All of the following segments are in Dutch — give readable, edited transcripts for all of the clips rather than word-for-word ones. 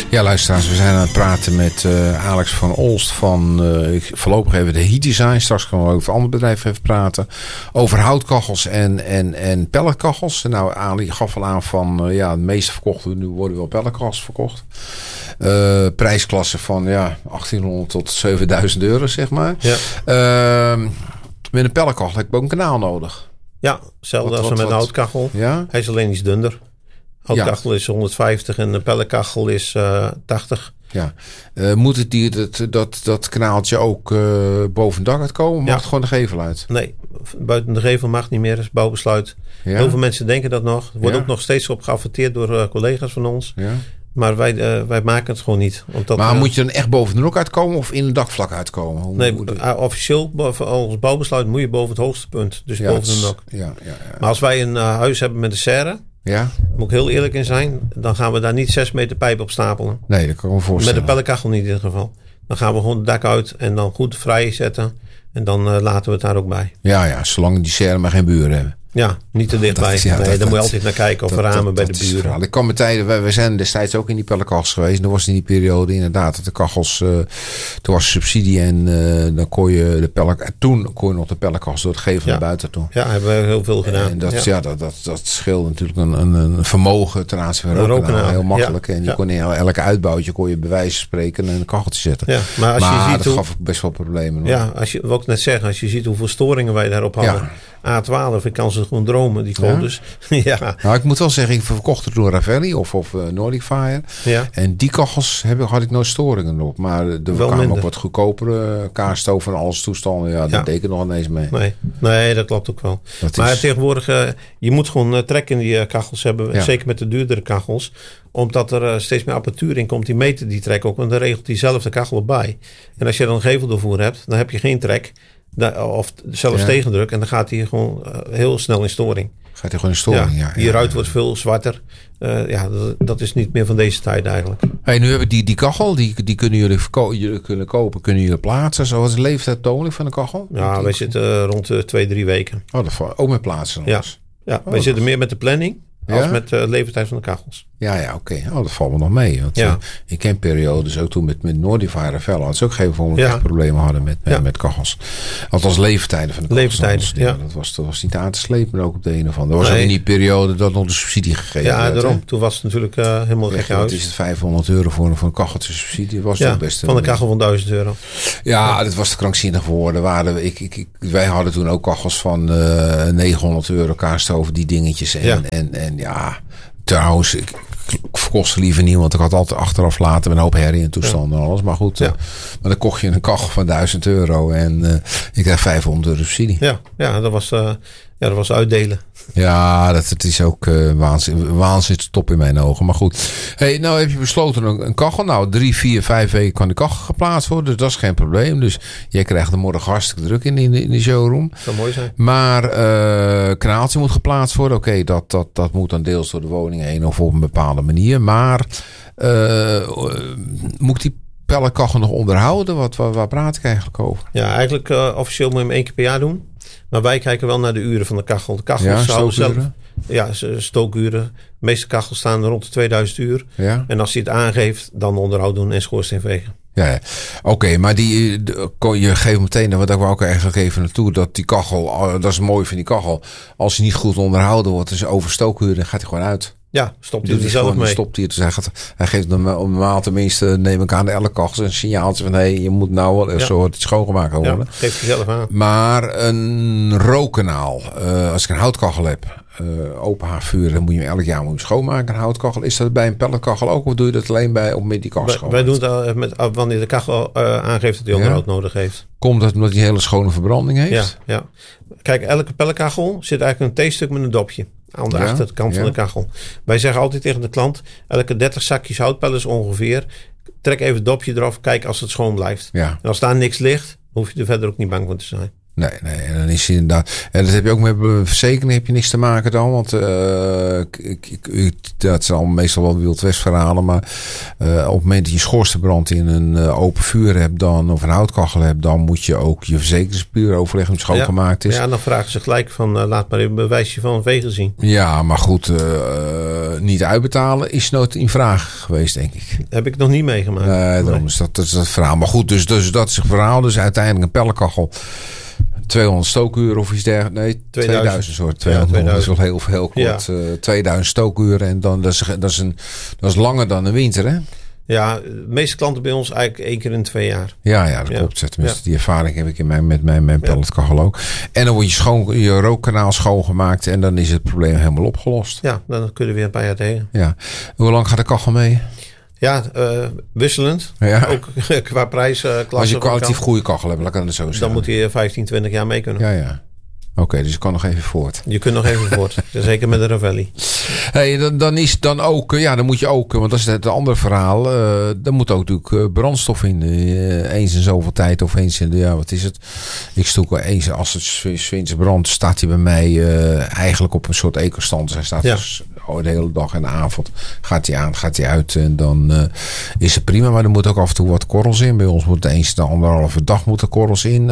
Ja, luisteraars, we zijn aan het praten met Alex van Olst van voorlopig even de Heat Design. Straks gaan we over andere bedrijven even praten. Over houtkachels en pelletkachels. Nou, Ali gaf al aan van de meeste verkochten, nu worden wel pelletkachels verkocht. Prijsklasse van 1800 tot 7000 euro, zeg maar. Ja. Met een pelletkachel heb ik ook een kanaal nodig. Ja, hetzelfde als met een houtkachel. Ja? Hij is alleen iets dunner. Houtkachel is 150 en een pelletkachel is 80. Ja. Moet dat kanaaltje ook boven het dak uitkomen? Mag het gewoon de gevel uit? Nee, buiten de gevel mag niet meer. Dat is bouwbesluit. Ja? Heel veel mensen denken dat nog. Er wordt ook nog steeds op geadverteerd door collega's van ons. Ja? Maar wij maken het gewoon niet. Maar moet je dan echt boven de nok uitkomen of in het dakvlak uitkomen? Officieel als bouwbesluit moet je boven het hoogste punt. Dus boven de nok. Ja. Maar als wij een huis hebben met een serre, moet ik heel eerlijk in zijn, dan gaan we daar niet 6 meter pijp op stapelen. Nee, dat kan ik me voorstellen. Met een pelletkachel niet in ieder geval. Dan gaan we gewoon het dak uit en dan goed vrij zetten. En dan laten we het daar ook bij. Ja, zolang die serre maar geen buren hebben. Ja, niet te dichtbij. Daar moet je altijd naar kijken of ramen bij de buren. Ik kan met tijden, we zijn destijds ook in die pelletkachels geweest. Toen was in die periode inderdaad dat de kachels, toen was subsidie en dan kon je toen kon je nog de pelletkachels door het gevel naar buiten toe. Ja, hebben we heel veel gedaan. En dat scheelde natuurlijk een vermogen ten aanzien van rookkanaal. Heel makkelijk. En je kon in elke uitbouwtje kon je bij wijze van spreken een kacheltje zetten. Ja, maar je ziet dat gaf ook best wel problemen. Hoor. Ja, wil ik net zeggen, als je ziet hoeveel storingen wij daarop hadden. A12, ik kan ze gewoon dromen, die folders. Ja. Nou, ik moet wel zeggen, ik verkocht het door Ravelli of Nordic Fire. Ja. En die kachels had ik nooit storingen op. Maar er kwamen ook wat goedkopere kaarstoven en alles toestanden. Ja, dat deed ik er nog ineens mee. Nee, dat klopt ook wel. Maar tegenwoordig, je moet gewoon trek in die kachels hebben. Ja. Zeker met de duurdere kachels. Omdat er steeds meer apparatuur in komt. Die meten die trek ook. Want dan regelt die zelf de kachel bij. En als je dan een geveldoorvoer hebt, dan heb je geen trek. Of zelfs tegendruk. En dan gaat hij gewoon heel snel in storing. Gaat hij gewoon in storing, ja. Die ruit wordt veel zwarter. Dat is niet meer van deze tijd eigenlijk. Hey, nu hebben die kachel. Die kunnen jullie kunnen kopen. Kunnen jullie plaatsen? Zo, wat is de leeftijd van de kachel? Ja, wij zitten rond 2-3 weken. Oh, ook met plaatsen? Ja, wij zitten meer met de planning. Als met de leeftijd van de kachels. Ja, oké. Oh, dat valt me nog mee. Want ik ken periodes ook toen met Nordify Ravel had ze ook geen echt problemen hadden met kachels. Althans leeftijden van de kachels. Leeftijden, dat was niet aan te slepen ook op de een of andere. Er was ook in die periode dat nog de subsidie gegeven werd. Ja, daarom. Toen was het natuurlijk helemaal gek uit. Wat is het, 500 euro voor een kacheltje subsidie? Was ook best van een kachel van 1000 euro. Ja, dat was te krankzinnig geworden. Wij hadden toen ook kachels van 900 euro kaarstoven, die dingetjes. En trouwens, ik verkocht ze liever niet, want ik had altijd achteraf later een hoop herrie en toestanden en alles. Maar goed, maar dan kocht je een kachel van 1000 euro en je krijgt 500 euro subsidie. Ja, dat was uitdelen. Ja, het is ook waanzin top in mijn ogen. Maar goed, hey, nou heb je besloten een kachel. Nou, 3, 4, 5 weken kan de kachel geplaatst worden. Dus dat is geen probleem. Dus jij krijgt er morgen hartstikke druk in de showroom. Dat zou mooi zijn. Maar kanaaltje moet geplaatst worden. Oké, dat moet dan deels door de woning heen of op een bepaalde manier. Maar moet ik die pelletkachel nog onderhouden? Waar praat ik eigenlijk over? Ja, eigenlijk officieel moet je hem 1 keer per jaar doen. Maar wij kijken wel naar de uren van de kachel. De kachel zou zelf... Ja, stookuren. De meeste kachels staan rond de 2000 uur. Ja. En als hij het aangeeft, dan onderhoud doen en schoorsteenvegen. Ja. Oké, maar je geeft meteen, daar wou ik eigenlijk even naartoe, dat die kachel, dat is mooi van die kachel. Als hij niet goed onderhouden wordt, dus over stookuren, dan gaat hij gewoon uit. Ja, stopt hij er zelf mee. Stopt hij, dus hij geeft normaal tenminste, neem ik aan elke kachel een signaaltje van je moet nou wel zo schoongemaakt worden. Ja, geeft hij zelf aan. Maar een rookkanaal, als ik een houtkachel heb, open haardvuur, dan moet je hem elk jaar schoonmaken, een houtkachel. Is dat bij een pelletkachel ook, of doe je dat alleen op met die kachel? Wij doen het wanneer de kachel aangeeft dat hij onderhoud nodig heeft. Komt dat omdat hij een hele schone verbranding heeft? Ja. Kijk, elke pelletkachel zit eigenlijk een T-stuk met een dopje aan de achterkant van de kachel. Wij zeggen altijd tegen de klant, elke 30 zakjes houtpellets ongeveer, trek even het dopje eraf, kijk als het schoon blijft. Ja. En als daar niks ligt, hoef je er verder ook niet bang voor te zijn. Nee, en dan is inderdaad. En dat heb je ook met verzekering heb je niks te maken dan. Want dat zijn allemaal meestal wel Wild West verhalen. Maar op het moment dat je schoorsteenbrand in een open vuur hebt dan, of een houtkachel hebt, dan moet je ook je verzekeringspapier overleggen of het schoongemaakt is. Ja, dan vragen ze gelijk van laat maar even een bewijsje van vegen zien. Ja, maar goed, niet uitbetalen is nooit in vraag geweest, denk ik. Heb ik nog niet meegemaakt. Nee, daarom is dat verhaal. Maar goed, dus dat is het verhaal. Dus uiteindelijk een pellenkachel. 200 stookuren of iets dergelijks. Nee, 2000 soort. 200 is wel heel kort. Ja. 2000 stookuren en dan dat is langer dan een winter, hè? Ja, de meeste klanten bij ons eigenlijk 1 keer in 2 jaar. Ja, dat klopt. Tenminste, die ervaring heb ik met mijn pelletkachel ook. En dan wordt je rookkanaal schoongemaakt en dan is het probleem helemaal opgelost. Ja, dan kunnen we weer een paar jaar tegen. Ja. Hoe lang gaat de kachel mee? Ja, wisselend. Ja. Ook qua prijsklasse. Als je kwalitatief goede kachel hebt, dan zo dan moet hij 15, 20 jaar mee kunnen. Ja. Oké, dus je kan nog even voort. Je kunt nog even voort. Zeker met de Ravelli. Hey, dan ook, dan moet je ook, want dat is het andere verhaal. Dan moet ook natuurlijk brandstof in. Eens in zoveel tijd of eens in wat is het? Ik stoek wel eens, als het 's winters brandt, staat hij bij mij eigenlijk op een soort ecostand. Hij staat dus de hele dag en de avond. Gaat hij aan, gaat hij uit en dan is het prima. Maar er moet ook af en toe wat korrels in. Bij ons moet eens de 1,5 dag moeten korrels in.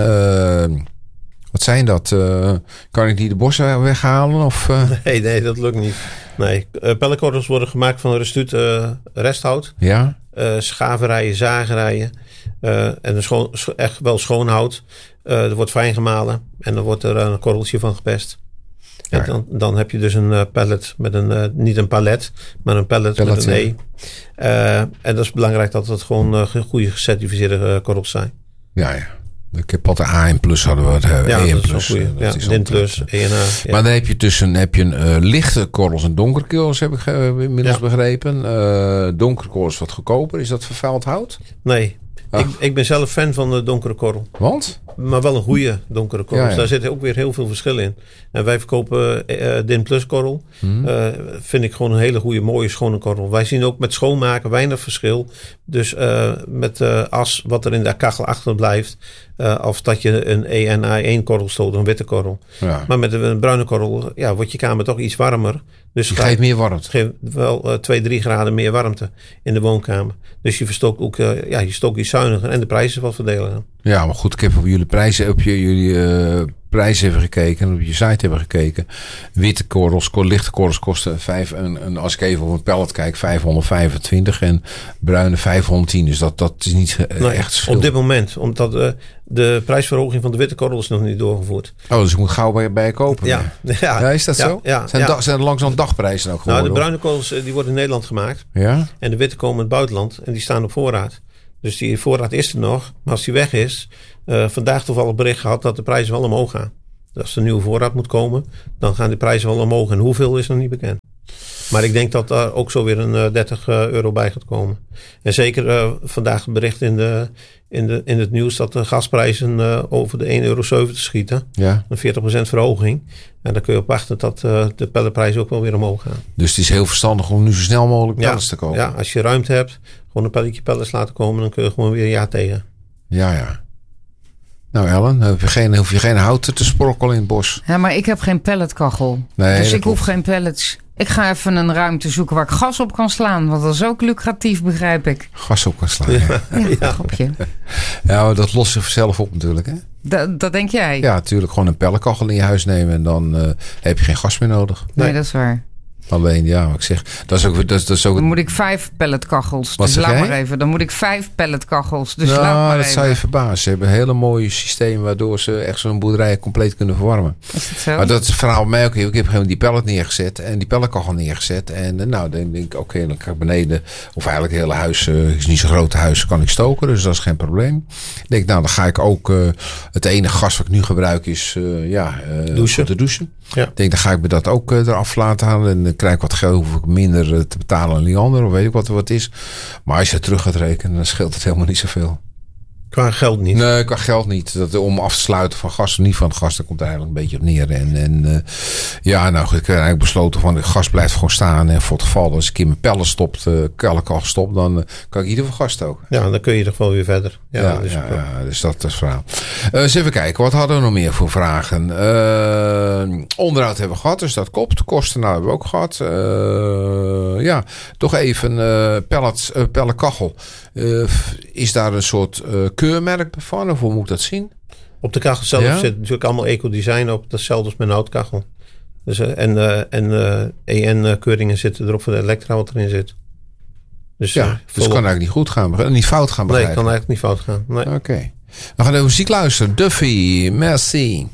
Wat zijn dat? Kan ik die de bossen weghalen? Of, Nee, dat lukt niet. Nee, pellenkorrels worden gemaakt van resthout. Ja. Schaverijen, zagerijen. En echt wel schoon hout. Er wordt fijn gemalen. En dan wordt er een korreltje van gepest. En dan heb je dus een pallet met niet een palet, maar een pallet met een E. En dat is belangrijk dat het gewoon goede gecertificeerde korrels zijn. Ja. Ik heb altijd A+, hadden we het. E+. DIN+, ENA. Ja. Maar dan heb je een lichte korrels en donkere korrels, heb ik inmiddels begrepen. Donkere korrels wat goedkoper. Is dat vervuild hout? Nee. Ik ben zelf fan van de donkere korrel. Want? Maar wel een goede donkere korrel. Dus daar zit ook weer heel veel verschil in. En wij verkopen DIN+ korrel. Vind ik gewoon een hele goede, mooie, schone korrel. Wij zien ook met schoonmaken weinig verschil. Dus met as wat er in de kachel achterblijft. Of dat je een ENA1 korrel stoot, een witte korrel. Ja. Maar met een bruine korrel wordt je kamer toch iets warmer. Dus je geeft meer warmte. Geeft wel 2-3 graden meer warmte in de woonkamer. Dus je verstookt ook, je stookt iets zuiniger en de prijzen wat verdelen. Ja, maar goed, ik heb op jullie prijzen, prijzen hebben gekeken en op je site hebben gekeken. Witte korrels, lichte korrels kosten als ik even op een pallet kijk, 525 en bruine 510. Dus dat is niet echt verschil. Op dit moment, omdat de prijsverhoging van de witte korrel is nog niet doorgevoerd. Oh, dus ik moet gauw bij je kopen. Ja, is dat zo? Ja, zijn er langzaam dagprijzen ook geworden? Nou, de bruine korrels die worden in Nederland gemaakt. Ja? En de witte komen in het buitenland en die staan op voorraad. Dus die voorraad is er nog. Maar als die weg is, vandaag toevallig bericht gehad dat de prijzen wel omhoog gaan. Dus als er nieuwe voorraad moet komen, dan gaan de prijzen wel omhoog. En hoeveel is nog niet bekend. Maar ik denk dat daar ook zo weer een 30 euro bij gaat komen. En zeker vandaag bericht in het nieuws dat de gasprijzen over de 1,70 euro schieten. Ja. Een 40% verhoging. En dan kun je op wachten dat de pelletprijzen ook wel weer omhoog gaan. Dus het is heel verstandig om nu zo snel mogelijk pellets te kopen. Ja, als je ruimte hebt, gewoon een pelletje pellets laten komen, dan kun je gewoon weer een jaar tegen. Ja. Nou Ellen, hoef je geen hout te sprokkelen in het bos. Ja, maar ik heb geen pelletkachel. Nee, dus ik hoef geen pellets. Ik ga even een ruimte zoeken waar ik gas op kan slaan. Want dat is ook lucratief, begrijp ik. Gas op kan slaan. Ja, grapje. Ja, maar dat lost zichzelf op natuurlijk, hè? Dat denk jij? Ja, natuurlijk. Gewoon een pellenkachel in je huis nemen en dan heb je geen gas meer nodig. Nee, dat is waar. Alleen, wat ik zeg, dat is ook... Dan moet ik 5 pelletkachels. Wat dus laat maar even. Dan moet ik 5 pelletkachels. Dus laat maar dat zou je verbazen. Ze hebben een hele mooie systeem waardoor ze echt zo'n boerderij compleet kunnen verwarmen. Is dat zo? Maar dat is het verhaal bij mij ook. Ik heb gewoon die pellet neergezet en die pelletkachel neergezet. En dan denk ik, oké, dan kan ik beneden, of eigenlijk het hele huis, is niet zo'n groot huis, kan ik stoken. Dus dat is geen probleem. Ik denk, dan ga ik ook, het enige gas wat ik nu gebruik is, douchen. Te douchen. Ja. Ik denk, dan ga ik me dat ook eraf laten halen. En dan krijg ik wat geld, hoef ik minder te betalen aan Liander. Of weet ik wat is. Maar als je het terug gaat rekenen, dan scheelt het helemaal niet zoveel. Qua geld niet? Nee, qua geld niet. Om af te sluiten van gas of niet van het gas, daar komt het eigenlijk een beetje op neer. Nou goed, ik heb eigenlijk besloten van het gas blijft gewoon staan. En voor het geval als ik in mijn pellen pellenkachel stop, dan kan ik in ieder geval gas stoken. Ja, dan kun je toch wel weer verder. Dus dat is het verhaal. Eens even kijken, wat hadden we nog meer voor vragen? Onderhoud hebben we gehad, dus dat kosten hebben we ook gehad. Toch even pellenkachel. Is daar een soort keurmerk van? Of hoe moet ik dat zien? Op de kachel zelf zit natuurlijk allemaal eco-design op. Dat is zelfs met een houtkachel. Dus, EN-keuringen zitten erop voor de elektra wat erin zit. Dus kan eigenlijk niet goed gaan. Niet fout gaan begrijpen. Nee, kan eigenlijk niet fout gaan. Nee. Oké. We gaan even muziek luisteren. Duffy, merci.